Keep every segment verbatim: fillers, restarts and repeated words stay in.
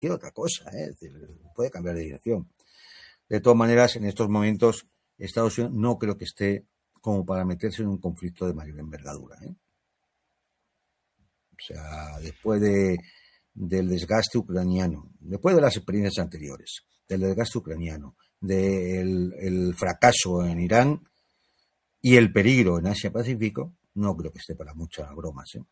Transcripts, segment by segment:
cualquier otra cosa, ¿eh? Es decir, puede cambiar de dirección. De todas maneras, en estos momentos, Estados Unidos no creo que esté como para meterse en un conflicto de mayor envergadura, ¿eh? O sea, después de, del desgaste ucraniano, después de las experiencias anteriores, del desgaste ucraniano, del el fracaso en Irán y el peligro en Asia-Pacífico, no creo que esté para muchas bromas, ¿eh?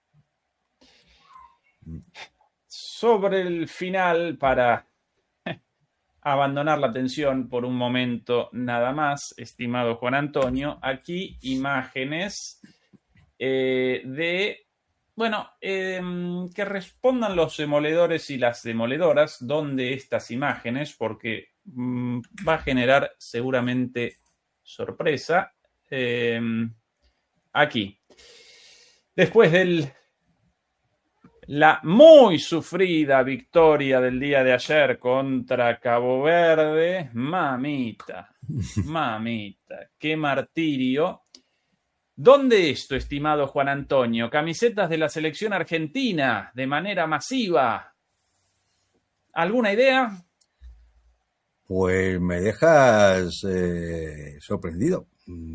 Sobre el final, para abandonar la tensión por un momento nada más, estimado Juan Antonio, aquí imágenes eh, de, bueno, eh, que respondan los demoledores y las demoledoras dónde estas imágenes, porque mmm, va a generar seguramente sorpresa. Eh, aquí, después del la muy sufrida victoria del día de ayer contra Cabo Verde, mamita, mamita, qué martirio. ¿Dónde esto, estimado Juan Antonio? Camisetas de la selección argentina de manera masiva. ¿Alguna idea? Pues me dejas eh, sorprendido.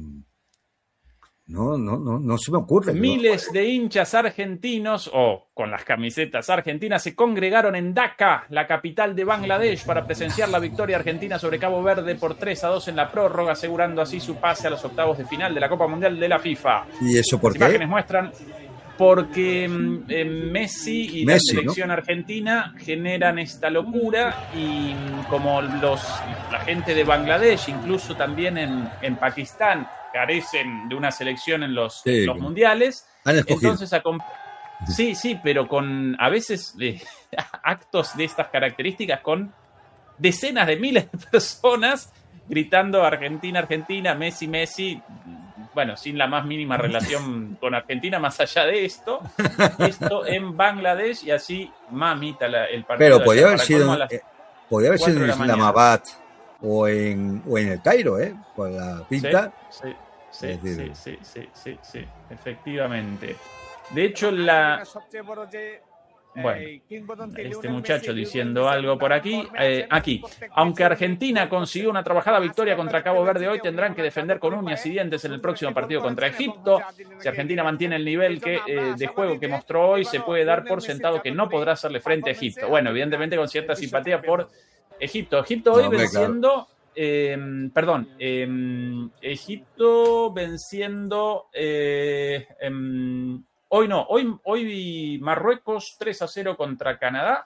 No, no, no, no se me ocurre. Miles de hinchas argentinos, o con las camisetas argentinas, se congregaron en Dhaka, la capital de Bangladesh, para presenciar la victoria argentina sobre Cabo Verde por tres a dos en la prórroga, asegurando así su pase a los octavos de final de la Copa Mundial de la FIFA. ¿Y eso por Las qué? Las imágenes muestran porque eh, Messi y Messi, la selección ¿no? argentina generan esta locura, y como los la gente de Bangladesh, incluso también en, en Pakistán, carecen de una selección en los, sí, los mundiales, han escogido. Entonces sí, sí, pero con a veces eh, actos de estas características, con decenas de miles de personas gritando Argentina, Argentina, Messi, Messi. Bueno, sin la más mínima relación con Argentina, más allá de esto, esto en Bangladesh, y así, mamita, la, el partido. Pero podría haber sido, eh, podría haber sido en Islamabad o en, o en el Cairo, ¿eh? Por la pinta. Sí, sí, sí, sí, sí, sí, sí, sí, efectivamente. De hecho, la... Bueno, este muchacho diciendo algo por aquí. Eh, aquí, aunque Argentina consiguió una trabajada victoria contra Cabo Verde hoy, tendrán que defender con uñas y dientes en el próximo partido contra Egipto. Si Argentina mantiene el nivel que, eh, de juego que mostró hoy, se puede dar por sentado que no podrá hacerle frente a Egipto. Bueno, evidentemente con cierta simpatía por Egipto. Egipto hoy no, venciendo... Claro. Eh, perdón, eh, Egipto venciendo... Eh, eh, Hoy no, hoy, hoy Marruecos tres a cero contra Canadá.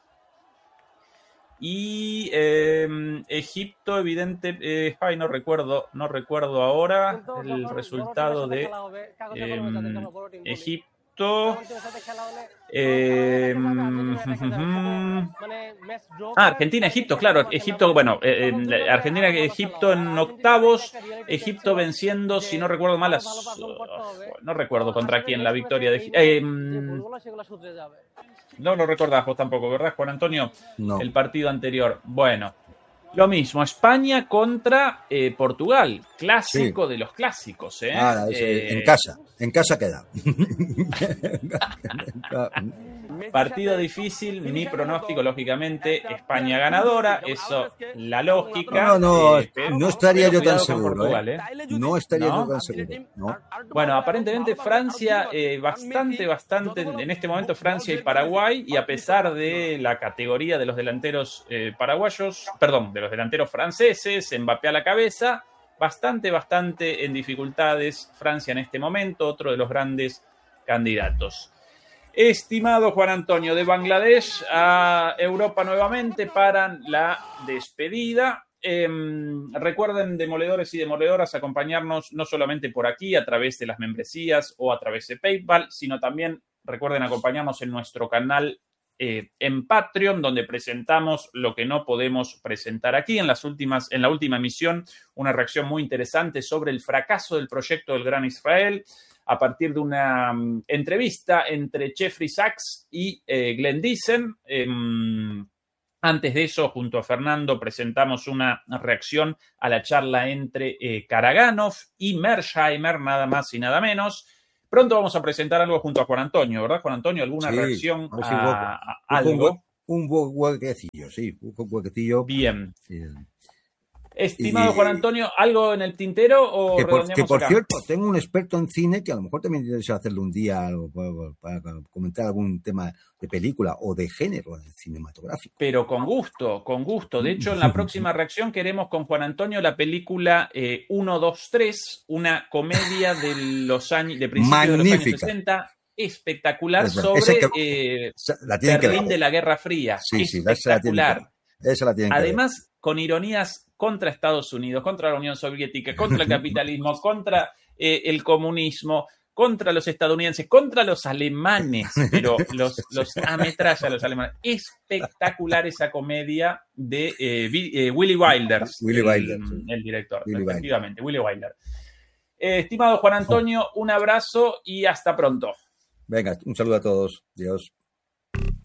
Y eh, Egipto, evidente, eh, ay, no recuerdo, no recuerdo ahora el resultado de eh, Egipto. Eh, ah, Argentina, Egipto, claro, Egipto, bueno, eh, Argentina, Egipto en octavos, Egipto venciendo, si no recuerdo mal, las, uh, no recuerdo contra quién la victoria de eh, no lo recordás vos tampoco, ¿verdad, Juan Antonio? No. El partido anterior. Bueno, lo mismo, España contra eh, Portugal, clásico sí. de los clásicos, ¿eh? Ah, eh, en casa, en casa queda. Partido difícil, mi pronóstico, lógicamente, España ganadora, eso, la lógica. No, no, eh, pero, no estaría yo tan seguro. Portugal, ¿eh? ¿eh? No estaría ¿No? yo tan seguro. ¿no? Bueno, aparentemente Francia, eh, bastante, bastante, en este momento Francia y Paraguay, y a pesar de la categoría de los delanteros eh, paraguayos, perdón, de los delanteros franceses, Mbappé a la cabeza, bastante, bastante en dificultades Francia en este momento, otro de los grandes candidatos. Estimado Juan Antonio, de Bangladesh a Europa nuevamente para la despedida. Eh, recuerden, demoledores y demoledoras, acompañarnos no solamente por aquí a través de las membresías o a través de PayPal, sino también recuerden acompañarnos en nuestro canal eh, en Patreon, donde presentamos lo que no podemos presentar aquí. En las últimas, en la última emisión, una reacción muy interesante sobre el fracaso del proyecto del Gran Israel, a partir de una um, entrevista entre Jeffrey Sachs y eh, Glenn Diesen. Eh, antes de eso, junto a Fernando, presentamos una reacción a la charla entre eh, Karaganov y Mersheimer, nada más y nada menos. Pronto vamos a presentar algo junto a Juan Antonio, ¿verdad, Juan Antonio? ¿Alguna sí, reacción a, a, a algo? Un huequecillo, sí, un huequecillo. Bien. Sí. Estimado y, Juan Antonio, ¿algo en el tintero o que por, redondeamos que por acá? cierto, tengo un experto en cine que a lo mejor también interesa hacerle un día para, para, para comentar algún tema de película o de género cinematográfico. Pero con gusto, con gusto. De hecho, en la próxima reacción queremos con Juan Antonio la película eh, uno, dos, tres, una comedia de los años, de principios de los años sesenta, espectacular, es sobre que, eh, la Berlín de la Guerra Fría. Sí, sí, espectacular. Esa la, esa la tienen Además, que ver. Con ironías contra Estados Unidos, contra la Unión Soviética, contra el capitalismo, contra eh, el comunismo, contra los estadounidenses, contra los alemanes, pero los, los ametralla a los alemanes. Espectacular esa comedia de eh, eh, Willy Wilder, Willy el, Wilder, sí. el director, Willy efectivamente, Wilder. Willy Wilder. Eh, estimado Juan Antonio, un abrazo y hasta pronto. Venga, un saludo a todos. Dios.